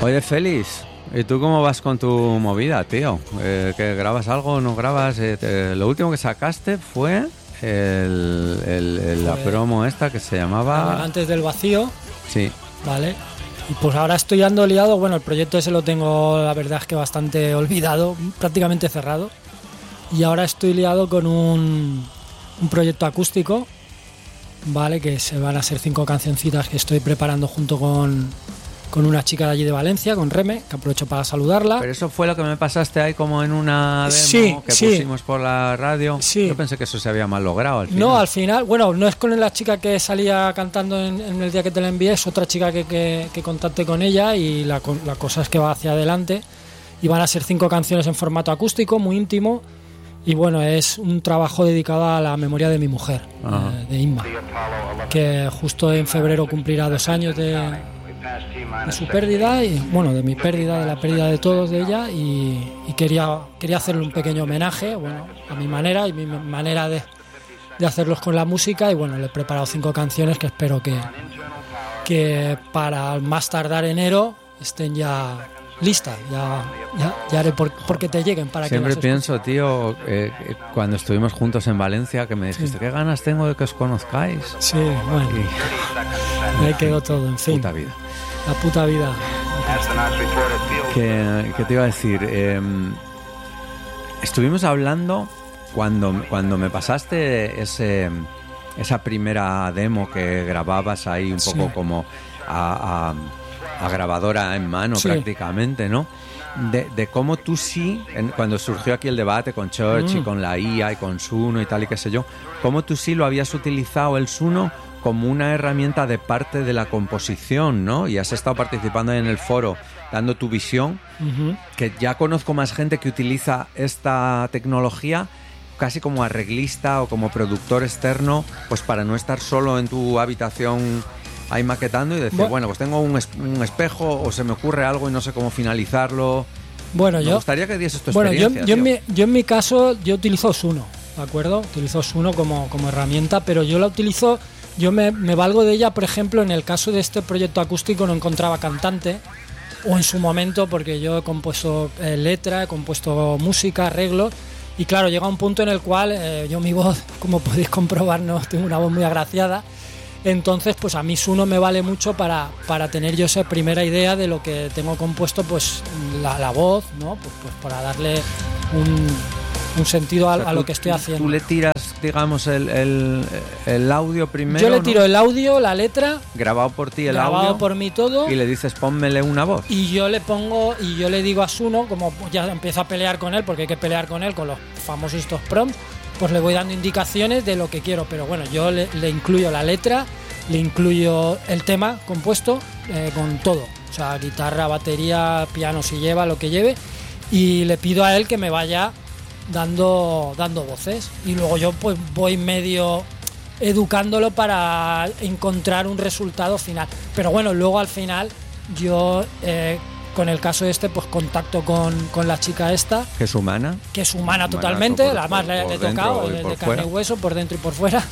Oye, Félix, ¿y tú cómo vas con tu movida, tío? ¿Que grabas algo o no grabas? Lo último que sacaste fue la promo esta que se llamaba... Antes del vacío. Sí. Vale. Y pues ahora estoy ando liado. Bueno, el proyecto ese lo tengo, la verdad es que bastante olvidado, prácticamente cerrado. Y ahora estoy liado con un proyecto acústico, vale, que se van a hacer 5 cancioncitas que estoy preparando junto con una chica de allí de Valencia, con Reme, que aprovecho para saludarla. Pero eso fue lo que me pasaste ahí como en una demo que pusimos por la radio. Sí. Yo pensé que eso se había mal logrado al final. No, al final, bueno, no es con la chica que salía cantando en el día que te la envié, es otra chica que contacté con ella y la cosa es que va hacia adelante y van a ser 5 canciones en formato acústico, muy íntimo. Y bueno, es un trabajo dedicado a la memoria de mi mujer, de Inma, que justo en febrero cumplirá 2 años de su pérdida, y bueno, de mi pérdida, de la pérdida de todos de ella, y quería hacerle un pequeño homenaje, bueno, a mi manera y mi manera de hacerlos con la música. Y bueno, le he preparado 5 canciones que espero que para más tardar enero estén ya listas, ya haré porque te lleguen para siempre que pienso, tío, cuando estuvimos juntos en Valencia, que me dijiste, qué ganas tengo de que os conozcáis. Sí, bueno, ahí quedó todo, en fin. Puta vida. La puta vida. ¿Qué te iba a decir? Estuvimos hablando cuando me pasaste esa primera demo que grababas ahí un poco como a grabadora en mano, prácticamente, ¿no? De cómo tú cuando surgió aquí el debate con Church y con la IA y con Suno y tal y qué sé yo, cómo tú lo habías utilizado el Suno como una herramienta de parte de la composición, ¿no? Y has estado participando en el foro dando tu visión, que ya conozco más gente que utiliza esta tecnología casi como arreglista o como productor externo, pues para no estar solo en tu habitación ahí maquetando y decir, bueno, pues tengo un espejo o se me ocurre algo y no sé cómo finalizarlo. Bueno, me gustaría que dieses tu experiencia. Yo en mi caso, yo utilizo Suno, ¿de acuerdo? Utilizo Suno como herramienta, pero yo la utilizo, yo me valgo de ella, por ejemplo, en el caso de este proyecto acústico no encontraba cantante, o en su momento, porque yo he compuesto letra, he compuesto música, arreglos, y claro, llega un punto en el cual yo mi voz, como podéis comprobar, no tengo una voz muy agraciada. Entonces, pues a mí Suno me vale mucho para tener yo esa primera idea de lo que tengo compuesto, pues la voz, ¿no? Pues para darle un sentido a lo que estoy haciendo. ¿Tú le tiras, digamos, el audio primero? Yo le tiro, ¿no?, el audio, la letra. Grabado por ti el audio. Grabado audio. por mí todo. Y le dices, pónmele una voz. Y yo le digo a Suno, como ya empiezo a pelear con él, porque hay que pelear con él, con los famosos estos prompts, pues le voy dando indicaciones de lo que quiero, pero bueno, yo le incluyo la letra, le incluyo el tema compuesto con todo, o sea, guitarra, batería, piano si lleva, lo que lleve, y le pido a él que me vaya dando voces, y luego yo pues voy medio educándolo para encontrar un resultado final, pero bueno, luego al final yo con el caso pues contacto con la chica esta, que es humana totalmente, además le he tocado de carne y hueso, por dentro y por fuera,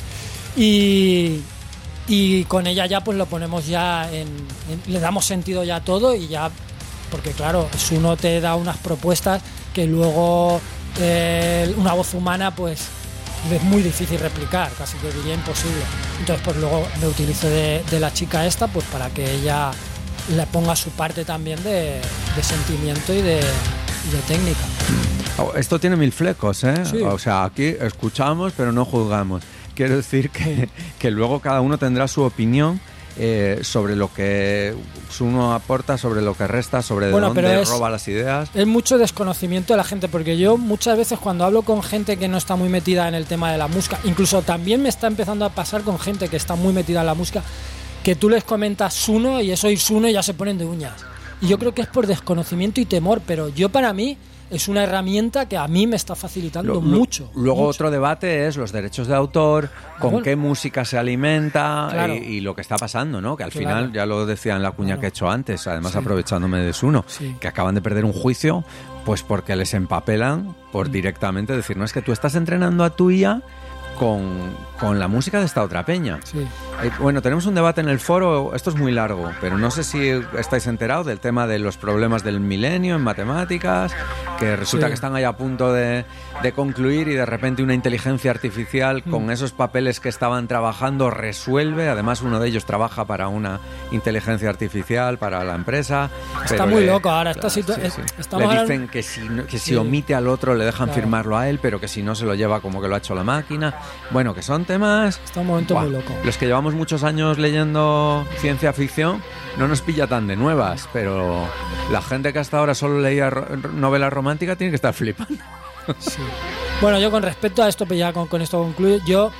y con ella ya pues lo ponemos ya le damos sentido ya a todo, y ya, porque claro, Suno te da unas propuestas que luego una voz humana pues es muy difícil replicar, casi que diría imposible. Entonces pues luego me utilizo de la chica esta pues para que ella le ponga su parte también de sentimiento y de técnica. Esto tiene 1000 flecos, ¿eh? Sí. O sea, aquí escuchamos pero no juzgamos. Quiero decir que luego cada uno tendrá su opinión sobre lo que uno aporta, sobre lo que resta, sobre de dónde roba las ideas. Es mucho desconocimiento de la gente, porque yo muchas veces cuando hablo con gente que no está muy metida en el tema de la música, incluso también me está empezando a pasar con gente que está muy metida en la música, que tú les comentas Suno y eso, y Suno, y ya se ponen de uñas. Y yo creo que es por desconocimiento y temor, pero yo, para mí, es una herramienta que a mí me está facilitando mucho. Luego mucho. Otro debate es los derechos de autor, con qué música se alimenta, claro, y lo que está pasando, ¿no? Que al final, ya lo decía en la cuña que he hecho antes, además aprovechándome de Suno, que acaban de perder un juicio, pues porque les empapelan por directamente decir, no, es que tú estás entrenando a tu IA con la música de esta otra peña. Sí. Bueno, tenemos un debate en el foro, esto es muy largo, pero no sé si estáis enterados del tema de los problemas del milenio en matemáticas, que resulta que están ahí a punto de concluir y de repente una inteligencia artificial con esos papeles que estaban trabajando resuelve, además uno de ellos trabaja para una inteligencia artificial, para la empresa. Está muy loco ahora esta situación. Le dicen que si omite al otro le dejan firmarlo a él, pero que si no se lo lleva como que lo ha hecho la máquina. Bueno, que son temas... Está un momento muy loco. Los que llevamos muchos años leyendo ciencia ficción no nos pilla tan de nuevas, pero la gente que hasta ahora solo leía novelas románticas tiene que estar flipando. Sí. Bueno, yo con respecto a esto, pues ya con esto concluyo, yo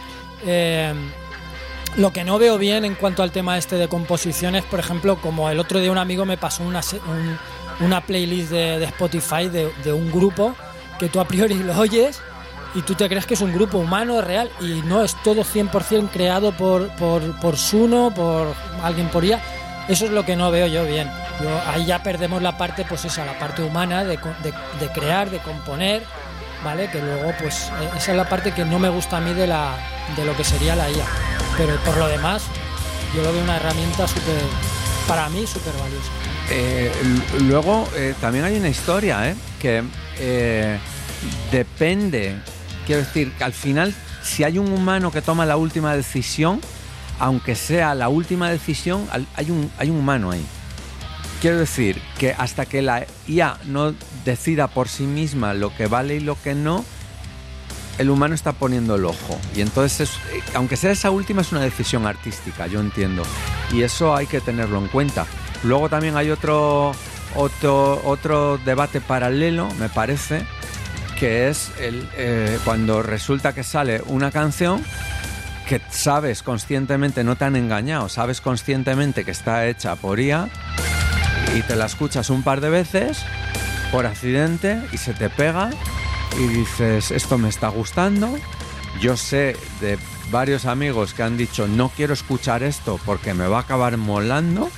lo que no veo bien en cuanto al tema este de composiciones, por ejemplo, como el otro día un amigo me pasó una playlist de Spotify de un grupo que tú a priori lo oyes y tú te crees que es un grupo humano real y no, es todo 100% creado por Suno, por alguien por IA. Eso es lo que no veo yo bien. Ahí ya perdemos la parte, pues esa, la parte humana de crear, de componer, ¿vale? Que luego, pues esa es la parte que no me gusta a mí de lo que sería la IA. Pero por lo demás, yo lo veo una herramienta para mí súper valiosa. Luego, también hay una historia, que depende... Quiero decir, que al final, si hay un humano que toma la última decisión, aunque sea la última decisión, hay un humano ahí. Quiero decir que hasta que la IA no decida por sí misma lo que vale y lo que no, el humano está poniendo el ojo. Y entonces, aunque sea esa última, es una decisión artística, yo entiendo. Y eso hay que tenerlo en cuenta. Luego también hay otro debate paralelo, me parece, que es cuando resulta que sale una canción que sabes conscientemente, no te han engañado, sabes conscientemente que está hecha por IA y te la escuchas un par de veces por accidente y se te pega y dices, esto me está gustando. Yo sé de varios amigos que han dicho, no quiero escuchar esto porque me va a acabar molando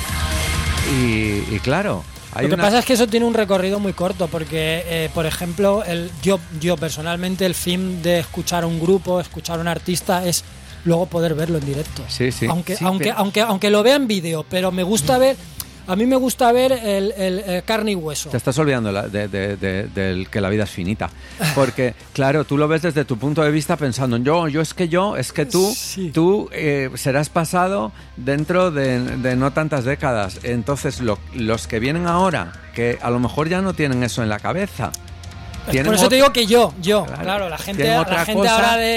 y claro... Lo que pasa es que eso tiene un recorrido muy corto porque, por ejemplo, yo personalmente el fin de escuchar un grupo, escuchar un artista es luego poder verlo en directo. Sí, sí. Aunque lo vea en vídeo, pero me gusta ver... A mí me gusta ver el carne y hueso. Te estás olvidando del que la vida es finita. Porque, claro, tú lo ves desde tu punto de vista pensando, es que tú serás pasado dentro de no tantas décadas. Entonces, los que vienen ahora, que a lo mejor ya no tienen eso en la cabeza. Por eso te digo que yo, claro, la gente ahora